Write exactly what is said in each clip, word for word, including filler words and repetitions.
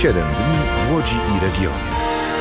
siedem dni w Łodzi i regionie.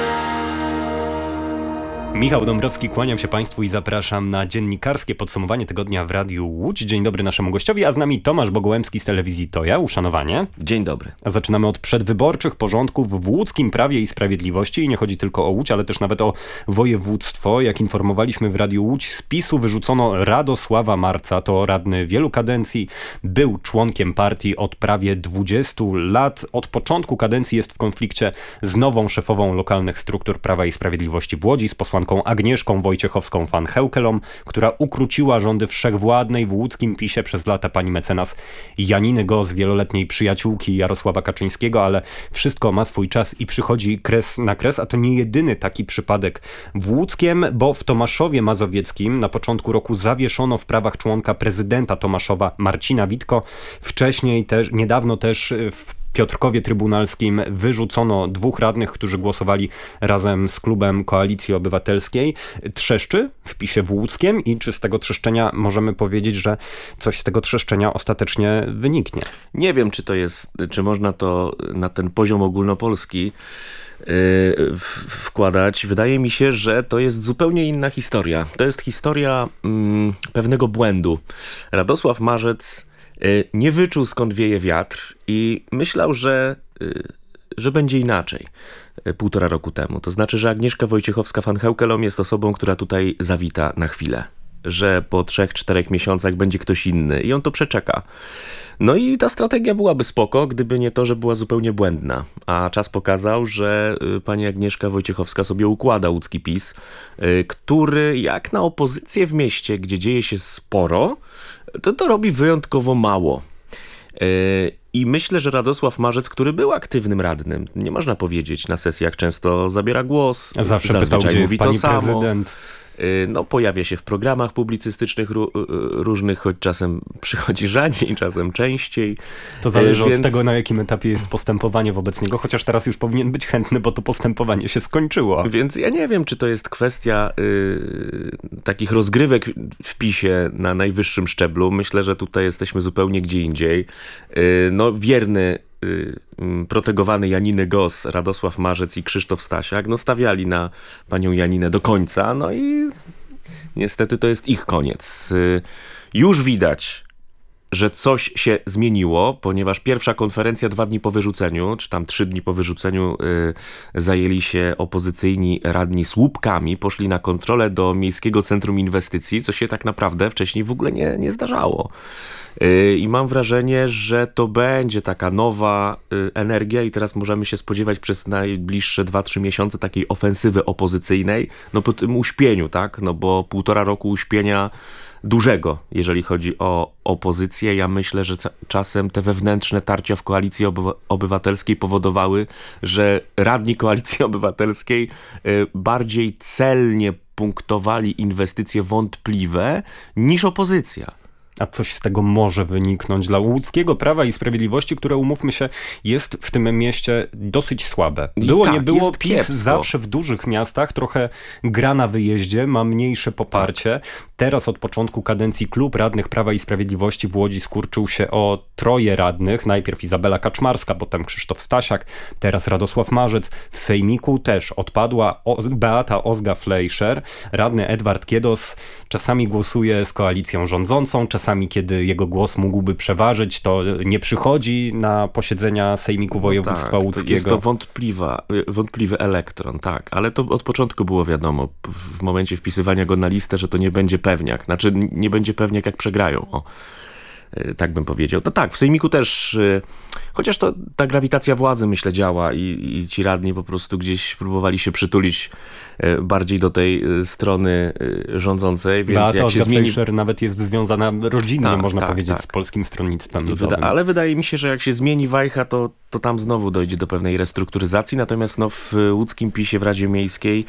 Michał Dąbrowski, kłaniam się Państwu i zapraszam na dziennikarskie podsumowanie tygodnia w Radiu Łódź. Dzień dobry naszemu gościowi, a z nami Tomasz Bogołębski z telewizji Toja. Uszanowanie. Dzień dobry. A zaczynamy od przedwyborczych porządków w łódzkim Prawie i Sprawiedliwości. I nie chodzi tylko o Łódź, ale też nawet o województwo. Jak informowaliśmy w Radiu Łódź, z PiSu wyrzucono Radosława Marca. To radny wielu kadencji, był członkiem partii od prawie dwudziestu lat. Od początku kadencji jest w konflikcie z nową szefową lokalnych struktur Prawa i Sprawiedliwości w Łodzi, z posłanką Agnieszką Wojciechowską-Van Heukelom, która ukróciła rządy wszechwładnej w łódzkim PiSie przez lata pani mecenas Janiny Gos, wieloletniej przyjaciółki Jarosława Kaczyńskiego, ale wszystko ma swój czas i przychodzi kres na kres, a to nie jedyny taki przypadek w Łódzkiem, bo w Tomaszowie Mazowieckim na początku roku zawieszono w prawach członka prezydenta Tomaszowa Marcina Witko. Wcześniej też, niedawno też w Piotrkowie Trybunalskim wyrzucono dwóch radnych, którzy głosowali razem z klubem Koalicji Obywatelskiej. Trzeszczy w PiSie w Łódzkiem i czy z tego trzeszczenia możemy powiedzieć, że coś z tego trzeszczenia ostatecznie wyniknie? Nie wiem, czy to jest, czy można to na ten poziom ogólnopolski Yy, wkładać. Wydaje mi się, że to jest zupełnie inna historia. To jest historia mm, pewnego błędu. Radosław Marzec yy, nie wyczuł, skąd wieje wiatr i myślał, że, yy, że będzie inaczej yy, półtora roku temu. To znaczy, że Agnieszka Wojciechowska-Van Heukelom jest osobą, która tutaj zawita na chwilę. Że po trzech, czterech miesiącach będzie ktoś inny i on to przeczeka. No i ta strategia byłaby spoko, gdyby nie to, że była zupełnie błędna. A czas pokazał, że pani Agnieszka Wojciechowska sobie układa łódzki PiS, który jak na opozycję w mieście, gdzie dzieje się sporo, to to robi wyjątkowo mało. I myślę, że Radosław Marzec, który był aktywnym radnym, nie można powiedzieć, na sesjach często zabiera głos, zawsze pytał, gdzie jest pani prezydent. No, pojawia się w programach publicystycznych ró- różnych, choć czasem przychodzi rzadziej, czasem częściej. To zależy Więc... od tego, na jakim etapie jest postępowanie wobec niego, chociaż teraz już powinien być chętny, bo to postępowanie się skończyło. Więc ja nie wiem, czy to jest kwestia y, takich rozgrywek w PiSie na najwyższym szczeblu. Myślę, że tutaj jesteśmy zupełnie gdzie indziej. Y, no, wierny protegowany Janiny Gos, Radosław Marzec i Krzysztof Stasiak, no stawiali na panią Janinę do końca, no i niestety to jest ich koniec. Już widać, że coś się zmieniło, ponieważ pierwsza konferencja dwa dni po wyrzuceniu, czy tam trzy dni po wyrzuceniu yy, zajęli się opozycyjni radni słupkami, poszli na kontrolę do Miejskiego Centrum Inwestycji, co się tak naprawdę wcześniej w ogóle nie, nie zdarzało. Yy, I mam wrażenie, że to będzie taka nowa yy, energia i teraz możemy się spodziewać przez najbliższe dwa trzy miesiące takiej ofensywy opozycyjnej, no po tym uśpieniu, tak? No bo półtora roku uśpienia dużego, jeżeli chodzi o opozycję. Ja myślę, że ca- czasem te wewnętrzne tarcia w Koalicji Obywa- Obywatelskiej powodowały, że radni Koalicji Obywatelskiej y, bardziej celnie punktowali inwestycje wątpliwe niż opozycja. A coś z tego może wyniknąć dla łódzkiego Prawa i Sprawiedliwości, które, umówmy się, jest w tym mieście dosyć słabe. Było, tak, nie było, PiS kiepsko. zawsze w dużych miastach trochę gra na wyjeździe, ma mniejsze poparcie. Tak. Teraz od początku kadencji klub radnych Prawa i Sprawiedliwości w Łodzi skurczył się o troje radnych. Najpierw Izabela Kaczmarska, potem Krzysztof Stasiak, teraz Radosław Marzec. W sejmiku też odpadła o- Beata Ozga-Fleischer. Radny Edward Kiedos czasami głosuje z koalicją rządzącą, czasami Czasami, kiedy jego głos mógłby przeważyć, to nie przychodzi na posiedzenia Sejmiku Województwa no tak, Łódzkiego. To jest to wątpliwa, wątpliwy elektron, tak. Ale to od początku było wiadomo, w momencie wpisywania go na listę, że to nie będzie pewniak. Znaczy, nie będzie pewniak, jak przegrają. O. Tak bym powiedział. To tak, w Sejmiku też, chociaż to ta grawitacja władzy, myślę, działa i, i ci radni po prostu gdzieś próbowali się przytulić bardziej do tej strony rządzącej, więc Beata jak się zmieni... Fleischer nawet jest związana rodzinnie, tak, można tak, powiedzieć, tak. z Polskim Stronnictwem Ludowym. Wyda- ale wydaje mi się, że jak się zmieni wajcha, to, to tam znowu dojdzie do pewnej restrukturyzacji, natomiast no, w łódzkim PiSie w Radzie Miejskiej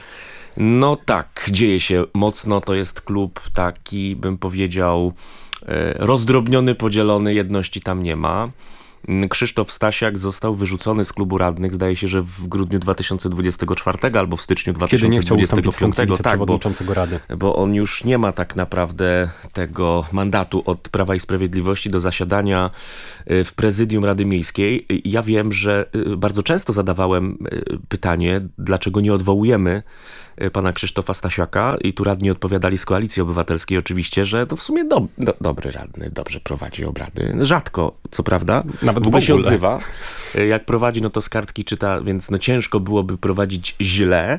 no tak, dzieje się mocno, to jest klub taki, bym powiedział, rozdrobniony, podzielony, jedności tam nie ma. Krzysztof Stasiak został wyrzucony z klubu radnych, zdaje się, że w grudniu dwa tysiące dwudziestego czwartego albo w styczniu dwa tysiące dwudziestego piątego. Tak, bo, Rady. bo on już nie ma tak naprawdę tego mandatu od Prawa i Sprawiedliwości do zasiadania w prezydium Rady Miejskiej. Ja wiem, że bardzo często zadawałem pytanie, dlaczego nie odwołujemy pana Krzysztofa Stasiaka i tu radni odpowiadali z Koalicji Obywatelskiej oczywiście, że to w sumie do, do, dobry radny, dobrze prowadzi obrady. Rzadko, co prawda, nawet w ogóle się ogóle. odzywa. Jak prowadzi, no to z kartki czyta, więc no ciężko byłoby prowadzić źle.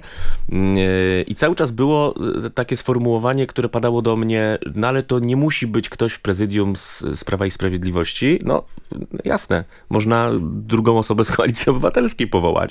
I cały czas było takie sformułowanie, które padało do mnie, no ale to nie musi być ktoś w prezydium z, z Prawa i Sprawiedliwości. No jasne, można drugą osobę z Koalicji Obywatelskiej powołać.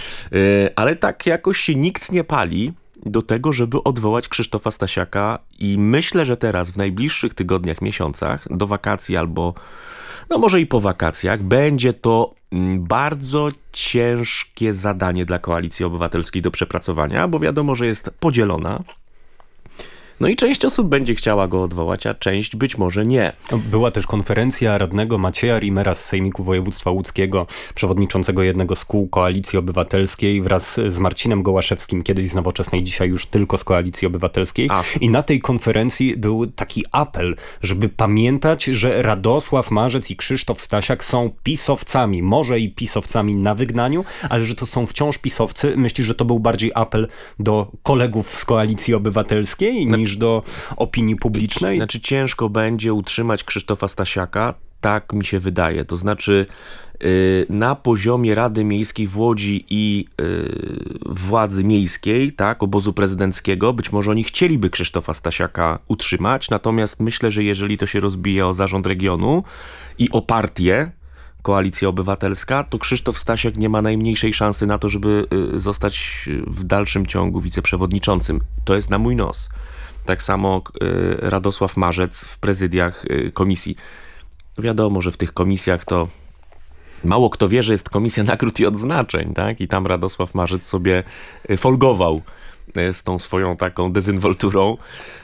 Ale tak jakoś się nikt nie pali do tego, żeby odwołać Krzysztofa Stasiaka i myślę, że teraz w najbliższych tygodniach, miesiącach, do wakacji albo no może i po wakacjach, będzie to bardzo ciężkie zadanie dla Koalicji Obywatelskiej do przepracowania, bo wiadomo, że jest podzielona. No i część osób będzie chciała go odwołać, a część być może nie. Była też konferencja radnego Macieja Rimera z Sejmiku Województwa Łódzkiego, przewodniczącego jednego z kół Koalicji Obywatelskiej, wraz z Marcinem Gołaszewskim, kiedyś z Nowoczesnej, dzisiaj już tylko z Koalicji Obywatelskiej. Ach. I na tej konferencji był taki apel, żeby pamiętać, że Radosław Marzec i Krzysztof Stasiak są pisowcami. Może i pisowcami na wygnaniu, ale że to są wciąż pisowcy. Myślisz, że to był bardziej apel do kolegów z Koalicji Obywatelskiej niż do opinii publicznej? Znaczy ciężko będzie utrzymać Krzysztofa Stasiaka, tak mi się wydaje. To znaczy yy, na poziomie Rady Miejskiej w Łodzi i yy, władzy miejskiej, tak, obozu prezydenckiego, być może oni chcieliby Krzysztofa Stasiaka utrzymać, natomiast myślę, że jeżeli to się rozbije o zarząd regionu i o partię, Koalicja Obywatelska, to Krzysztof Stasiak nie ma najmniejszej szansy na to, żeby yy, zostać w dalszym ciągu wiceprzewodniczącym. To jest na mój nos. Tak samo Radosław Marzec w prezydiach komisji. Wiadomo, że w tych komisjach to mało kto wie, że jest komisja nagród i odznaczeń, tak? I tam Radosław Marzec sobie folgował z tą swoją taką dezynwolturą.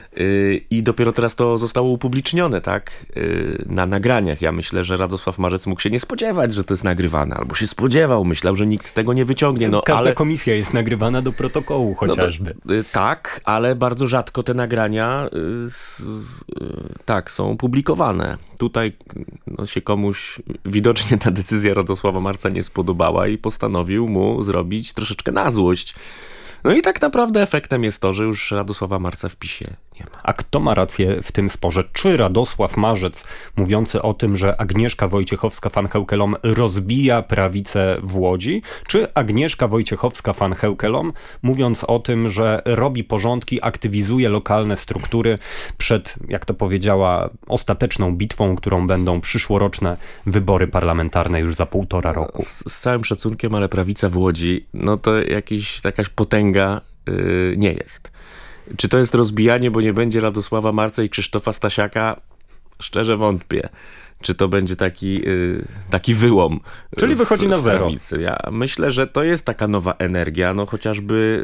I dopiero teraz to zostało upublicznione, tak, na nagraniach. Ja myślę, że Radosław Marzec mógł się nie spodziewać, że to jest nagrywane, albo się spodziewał, myślał, że nikt tego nie wyciągnie. No, Każda ale... komisja jest nagrywana do protokołu chociażby. No, tak, ale bardzo rzadko te nagrania y, y, tak, są publikowane. Tutaj no, się komuś widocznie ta decyzja Radosława Marca nie spodobała i postanowił mu zrobić troszeczkę na złość. No i tak naprawdę efektem jest to, że już Radosława Marca w PiSie nie ma. A kto ma rację w tym sporze? Czy Radosław Marzec, mówiący o tym, że Agnieszka Wojciechowska-van Heukelom rozbija prawicę w Łodzi, czy Agnieszka Wojciechowska-van Heukelom, mówiąc o tym, że robi porządki, aktywizuje lokalne struktury przed, jak to powiedziała, ostateczną bitwą, którą będą przyszłoroczne wybory parlamentarne już za półtora roku? Z, z całym szacunkiem, ale prawica w Łodzi, no to jakiś, jakaś potęga yy, nie jest. Czy to jest rozbijanie, bo nie będzie Radosława Marca i Krzysztofa Stasiaka? Szczerze wątpię. Czy to będzie taki, yy, taki wyłom? Czyli wychodzi w, na w zero. prawicy. Ja myślę, że to jest taka nowa energia, no chociażby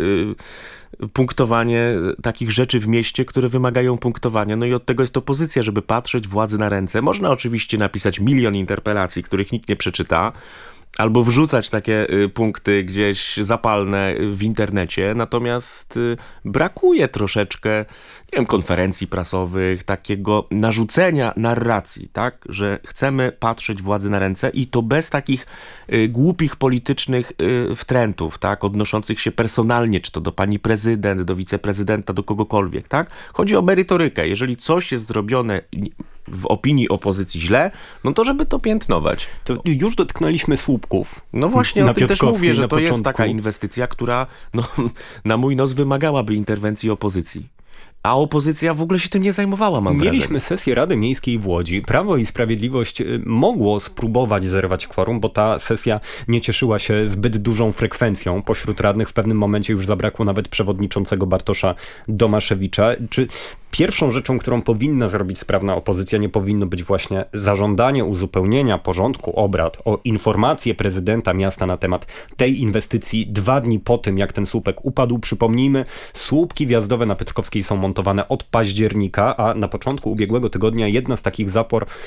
yy, punktowanie takich rzeczy w mieście, które wymagają punktowania. No i od tego jest opozycja, żeby patrzeć władzy na ręce. Można oczywiście napisać milion interpelacji, których nikt nie przeczyta, albo wrzucać takie y, punkty gdzieś zapalne w internecie, natomiast y, brakuje troszeczkę, nie wiem, konferencji prasowych, takiego narzucenia narracji, tak, że chcemy patrzeć władzy na ręce i to bez takich y, głupich politycznych y, wtrętów, tak, odnoszących się personalnie, czy to do pani prezydent, do wiceprezydenta, do kogokolwiek, tak. Chodzi o merytorykę. Jeżeli coś jest zrobione w opinii opozycji źle, no to żeby to piętnować. To już dotknęliśmy słupków. No właśnie na o tym też mówię, że to początku. jest taka inwestycja, która no, na mój nos wymagałaby interwencji opozycji. A opozycja w ogóle się tym nie zajmowała, mam Mieliśmy wrażenie. sesję Rady Miejskiej w Łodzi. Prawo i Sprawiedliwość mogło spróbować zerwać kworum, bo ta sesja nie cieszyła się zbyt dużą frekwencją pośród radnych. W pewnym momencie już zabrakło nawet przewodniczącego Bartosza Domaszewicza. Czy pierwszą rzeczą, którą powinna zrobić sprawna opozycja, nie powinno być właśnie zażądanie uzupełnienia porządku obrad o informację prezydenta miasta na temat tej inwestycji dwa dni po tym, jak ten słupek upadł? Przypomnijmy, słupki wjazdowe na Piotrkowskiej są montowane od października, a na początku ubiegłego tygodnia jedna z takich zapor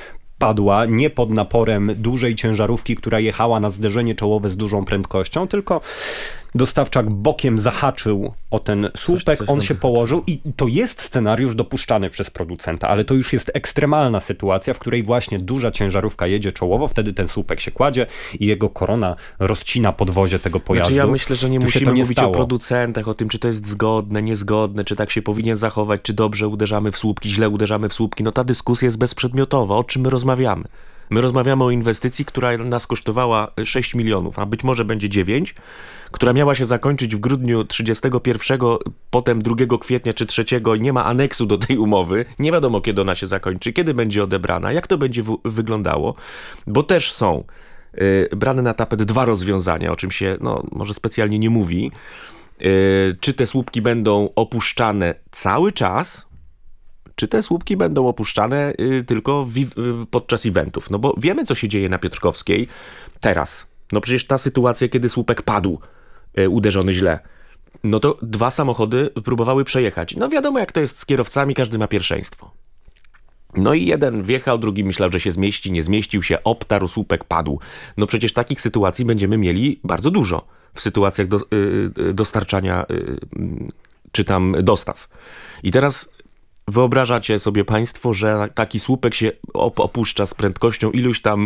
spadła nie pod naporem dużej ciężarówki, która jechała na zderzenie czołowe z dużą prędkością, tylko dostawczak bokiem zahaczył o ten słupek, coś, coś on się zahaczył. Położył i to jest scenariusz dopuszczany przez producenta, ale to już jest ekstremalna sytuacja, w której właśnie duża ciężarówka jedzie czołowo, wtedy ten słupek się kładzie i jego korona rozcina podwozie tego pojazdu. Znaczy ja myślę, że nie tu musimy nie mówić stało. o producentach, o tym, czy to jest zgodne, niezgodne, czy tak się powinien zachować, czy dobrze uderzamy w słupki, źle uderzamy w słupki. No ta dyskusja jest bezprzedmiotowa. O czym my rozmawiamy? My rozmawiamy o inwestycji, która nas kosztowała sześć milionów, a być może będzie dziewięć, która miała się zakończyć w grudniu trzydziestego pierwszego, potem drugiego kwietnia czy trzeciego i nie ma aneksu do tej umowy. Nie wiadomo, kiedy ona się zakończy, kiedy będzie odebrana, jak to będzie w- wyglądało, bo też są y, brane na tapet dwa rozwiązania, o czym się no, może specjalnie nie mówi. Y, czy te słupki będą opuszczane cały czas, czy te słupki będą opuszczane y, tylko w, y, podczas eventów. No bo wiemy, co się dzieje na Piotrkowskiej teraz. No przecież ta sytuacja, kiedy słupek padł, y, uderzony źle, no to dwa samochody próbowały przejechać. No wiadomo, jak to jest z kierowcami, każdy ma pierwszeństwo. No i jeden wjechał, drugi myślał, że się zmieści, nie zmieścił się, obtarł, słupek padł. No przecież takich sytuacji będziemy mieli bardzo dużo w sytuacjach do, y, dostarczania y, czy tam dostaw. I teraz wyobrażacie sobie państwo, że taki słupek się opuszcza z prędkością iluś tam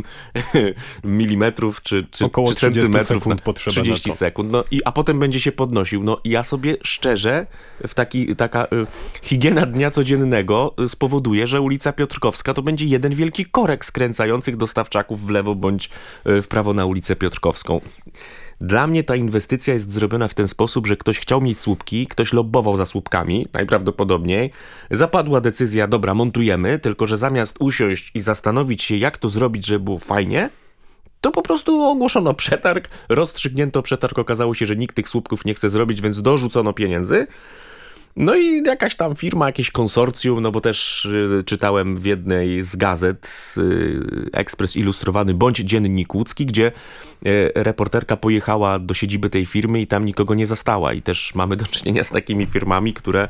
milimetrów czy, czy, Około czy centymetrów, sekund potrzeba trzydzieści na to. sekund, no i a potem będzie się podnosił. No i ja sobie szczerze, w taki, taka y, higiena dnia codziennego spowoduje, że ulica Piotrkowska to będzie jeden wielki korek skręcających dostawczaków w lewo bądź y, w prawo na ulicę Piotrkowską. Dla mnie ta inwestycja jest zrobiona w ten sposób, że ktoś chciał mieć słupki, ktoś lobbował za słupkami, najprawdopodobniej. Zapadła decyzja, dobra, montujemy, tylko że zamiast usiąść i zastanowić się, jak to zrobić, żeby było fajnie, to po prostu ogłoszono przetarg, rozstrzygnięto przetarg, okazało się, że nikt tych słupków nie chce zrobić, więc dorzucono pieniędzy. No i jakaś tam firma, jakieś konsorcjum, no bo też y, czytałem w jednej z gazet y, Ekspres Ilustrowany bądź Dziennik Łódzki, gdzie y, reporterka pojechała do siedziby tej firmy i tam nikogo nie zastała. I też mamy do czynienia z takimi firmami, które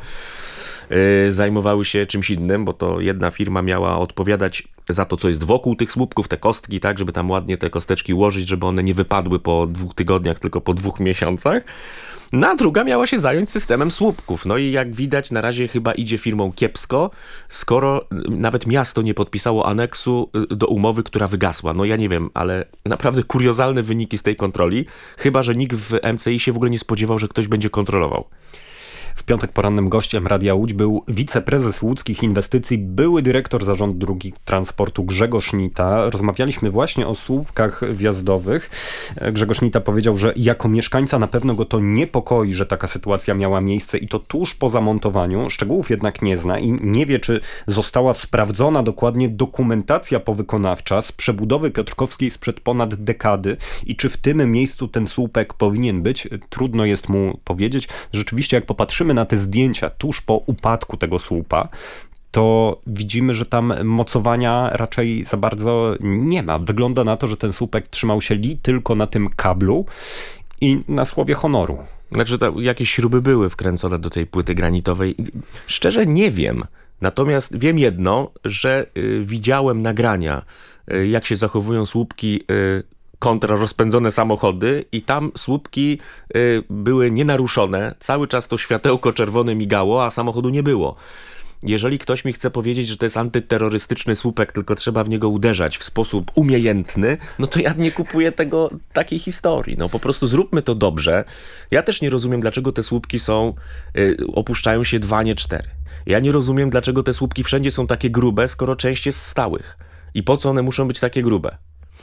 y, zajmowały się czymś innym, bo to jedna firma miała odpowiadać za to, co jest wokół tych słupków, te kostki, tak, żeby tam ładnie te kosteczki ułożyć, żeby one nie wypadły po dwóch tygodniach, tylko po dwóch miesiącach. No a druga miała się zająć systemem słupków. No i jak widać, na razie chyba idzie firmą kiepsko, skoro nawet miasto nie podpisało aneksu do umowy, która wygasła. No ja nie wiem, ale naprawdę kuriozalne wyniki z tej kontroli, chyba że nikt w M C I się w ogóle nie spodziewał, że ktoś będzie kontrolował. W piątek porannym gościem Radia Łódź był wiceprezes łódzkich inwestycji, były dyrektor zarządu dróg transportu Grzegorz Nita. Rozmawialiśmy właśnie o słupkach wjazdowych. Grzegorz Nita powiedział, że jako mieszkańca na pewno go to niepokoi, że taka sytuacja miała miejsce i to tuż po zamontowaniu. Szczegółów jednak nie zna i nie wie, czy została sprawdzona dokładnie dokumentacja powykonawcza z przebudowy Piotrkowskiej sprzed ponad dekady i czy w tym miejscu ten słupek powinien być. Trudno jest mu powiedzieć. Rzeczywiście, jak popatrzymy na te zdjęcia tuż po upadku tego słupa, to widzimy, że tam mocowania raczej za bardzo nie ma. Wygląda na to, że ten słupek trzymał się li tylko na tym kablu i na słowie honoru. Znaczy, to jakieś śruby były wkręcone do tej płyty granitowej. Szczerze nie wiem. Natomiast wiem jedno, że y, widziałem nagrania, y, jak się zachowują słupki y, kontra rozpędzone samochody i tam słupki y, były nienaruszone. Cały czas to światełko czerwone migało, a samochodu nie było. Jeżeli ktoś mi chce powiedzieć, że to jest antyterrorystyczny słupek, tylko trzeba w niego uderzać w sposób umiejętny, no to ja nie kupuję tego, takiej historii. No po prostu zróbmy to dobrze. Ja też nie rozumiem, dlaczego te słupki są, y, opuszczają się dwa, nie cztery. Ja nie rozumiem, dlaczego te słupki wszędzie są takie grube, skoro część jest stałych. I po co one muszą być takie grube?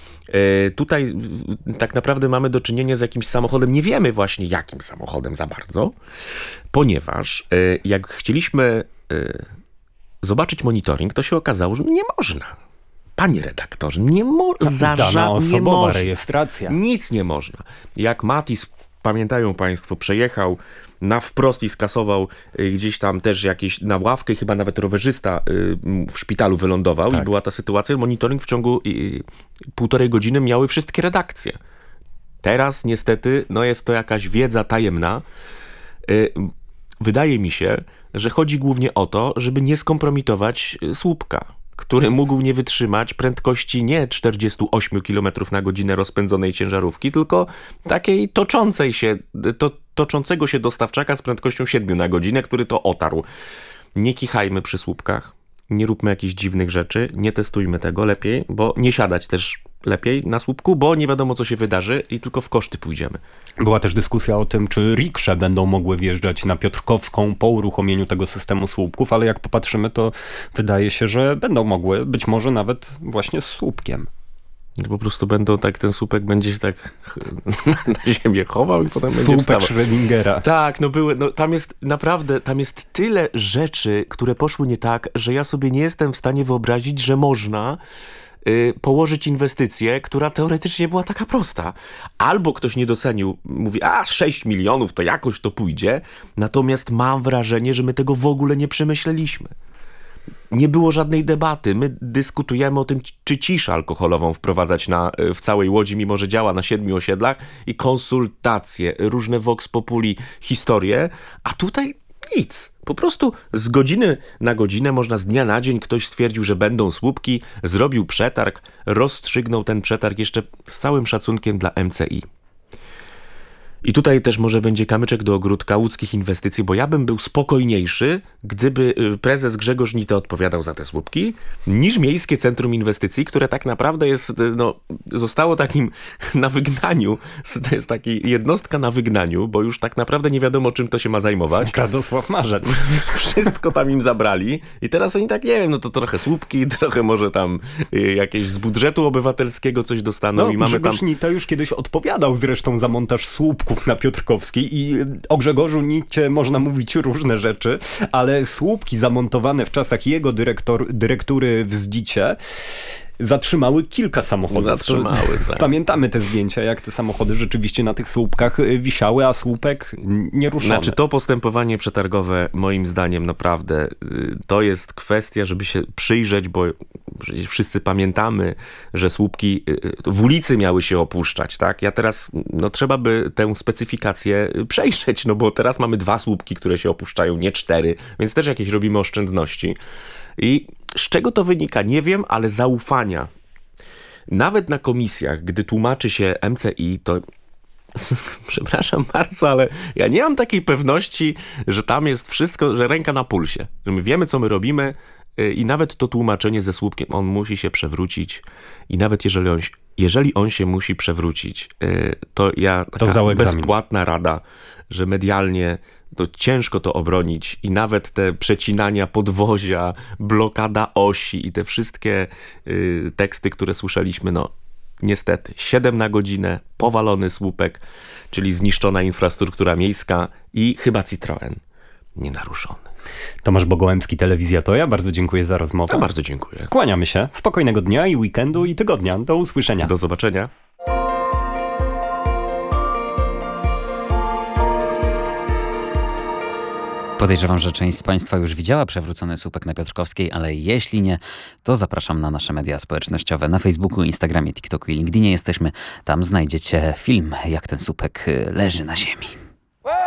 Tutaj tak naprawdę mamy do czynienia z jakimś samochodem, nie wiemy właśnie jakim samochodem za bardzo, ponieważ jak chcieliśmy zobaczyć monitoring, to się okazało, że nie można. Panie redaktorze, nie można. Dana osobowa rejestracja. Nic nie można. Jak Matiz, pamiętają państwo, przejechał na wprost i skasował gdzieś tam też jakieś na ławkę, chyba nawet rowerzysta w szpitalu wylądował tak. I była ta sytuacja. Monitoring w ciągu półtorej godziny miały wszystkie redakcje. Teraz niestety no jest to jakaś wiedza tajemna. Wydaje mi się, że chodzi głównie o to, żeby nie skompromitować słupka. który mógł nie wytrzymać prędkości nie czterdzieści osiem kilometrów na godzinę rozpędzonej ciężarówki, tylko takiej toczącej się, to, toczącego się dostawczaka z prędkością siedem na godzinę, który to otarł. Nie kichajmy przy słupkach, nie róbmy jakichś dziwnych rzeczy, nie testujmy tego lepiej, bo nie siadać też lepiej na słupku, bo nie wiadomo, co się wydarzy i tylko w koszty pójdziemy. Była też dyskusja o tym, czy riksze będą mogły wjeżdżać na Piotrkowską po uruchomieniu tego systemu słupków, ale jak popatrzymy, to wydaje się, że będą mogły, być może nawet właśnie z słupkiem. Po prostu będą tak, ten słupek będzie się tak na ziemię chował i potem będzie Słupek wstawał. Schrödingera. Tak, no były, no tam jest naprawdę, tam jest tyle rzeczy, które poszły nie tak, że ja sobie nie jestem w stanie wyobrazić, że można y, położyć inwestycję, która teoretycznie była taka prosta. Albo ktoś nie docenił, mówi, a sześć milionów to jakoś to pójdzie, natomiast mam wrażenie, że my tego w ogóle nie przemyśleliśmy. Nie było żadnej debaty. My dyskutujemy o tym, czy ciszę alkoholową wprowadzać na, w całej Łodzi, mimo że działa na siedmiu osiedlach, i konsultacje, różne vox populi, historie, a tutaj nic. Po prostu z godziny na godzinę, można z dnia na dzień, ktoś stwierdził, że będą słupki, zrobił przetarg, rozstrzygnął ten przetarg jeszcze z całym szacunkiem dla M C I. I tutaj też może będzie kamyczek do ogródka łódzkich inwestycji, bo ja bym był spokojniejszy, gdyby prezes Grzegorz Nite odpowiadał za te słupki, niż Miejskie Centrum Inwestycji, które tak naprawdę jest, no, zostało takim na wygnaniu, to jest taki jednostka na wygnaniu, bo już tak naprawdę nie wiadomo, czym to się ma zajmować. Radosław Marzec. Wszystko tam im zabrali i teraz oni tak, nie wiem, no to trochę słupki, trochę może tam jakieś z budżetu obywatelskiego coś dostaną. No, i mamy Grzegorz tam... Nite już kiedyś odpowiadał zresztą za montaż słupków na Piotrkowskiej i o Grzegorzu Nicie można mówić różne rzeczy, ale słupki zamontowane w czasach jego dyrektor, dyrektury w Zdzicie zatrzymały kilka samochodów. Zatrzymały, tak. Pamiętamy te zdjęcia, jak te samochody rzeczywiście na tych słupkach wisiały, a słupek nieruszony. Znaczy to postępowanie przetargowe, moim zdaniem naprawdę, to jest kwestia, żeby się przyjrzeć, bo wszyscy pamiętamy, że słupki w ulicy miały się opuszczać, tak? Ja teraz, no trzeba by tę specyfikację przejrzeć, no bo teraz mamy dwa słupki, które się opuszczają, nie cztery, więc też jakieś robimy oszczędności. I z czego to wynika? Nie wiem, ale zaufania. Nawet na komisjach, gdy tłumaczy się M C I, to przepraszam bardzo, ale ja nie mam takiej pewności, że tam jest wszystko, że ręka na pulsie. Że my wiemy, co my robimy i nawet to tłumaczenie ze słupkiem, on musi się przewrócić i nawet jeżeli on, jeżeli on się musi przewrócić, to ja taka to bezpłatna rada, że medialnie to ciężko to obronić i nawet te przecinania podwozia, blokada osi i te wszystkie y, teksty, które słyszeliśmy, no niestety, siedem na godzinę, powalony słupek, czyli zniszczona infrastruktura miejska i chyba Citroen nienaruszony. Tomasz Bogołębski, Telewizja Toja, bardzo dziękuję za rozmowę. Ja bardzo dziękuję. Kłaniamy się. Spokojnego dnia i weekendu i tygodnia. Do usłyszenia. Do zobaczenia. Podejrzewam, że część z Państwa już widziała przewrócony słupek na Piotrkowskiej, ale jeśli nie, to zapraszam na nasze media społecznościowe. Na Facebooku, Instagramie, TikToku i LinkedInie jesteśmy. Tam znajdziecie film, jak ten słupek leży na ziemi.